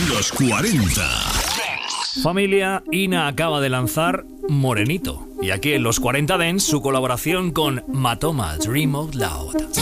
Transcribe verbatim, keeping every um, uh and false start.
Los cuarenta. Familia, Ina acaba de lanzar Morenito. Y aquí en Los cuarenta Dance, su colaboración con Matoma, Dream Out Loud.